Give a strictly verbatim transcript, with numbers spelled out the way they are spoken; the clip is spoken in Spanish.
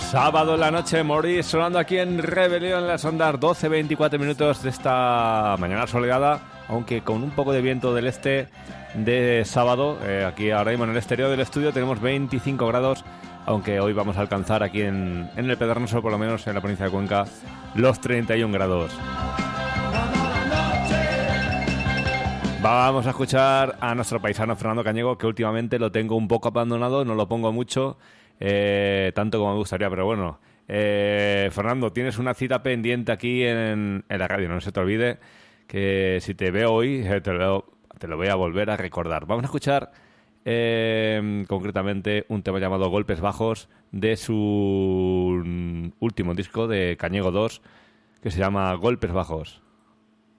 Sábado en la noche, Maurice sonando aquí en Rebelión en las ondas, doce veinticuatro minutos de esta mañana soleada, aunque con un poco de viento del este de sábado. Eh, aquí ahora mismo en el exterior del estudio tenemos veinticinco grados, aunque hoy vamos a alcanzar aquí en, en el Pedroso, por lo menos en la provincia de Cuenca, los treinta y un grados. Vamos a escuchar a nuestro paisano Fernando Cañego, que últimamente lo tengo un poco abandonado, no lo pongo mucho, eh, tanto como me gustaría, pero bueno. Eh, Fernando, tienes una cita pendiente aquí en, en la radio, no se te olvide que si te veo hoy eh, te, lo, te lo voy a volver a recordar. Vamos a escuchar eh, concretamente un tema llamado Golpes Bajos de su último disco de Cañego dos, que se llama Golpes Bajos.